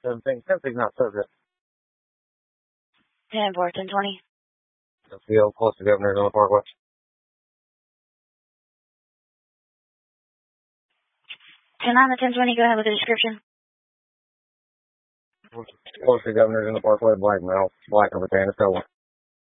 Something's not subject. 10-4, 1020. Field, close to Governor's on the Parkway. 10-9 to 1020, go ahead with the description. Close to Governor's on the Parkway, black male, black over tan, stolen.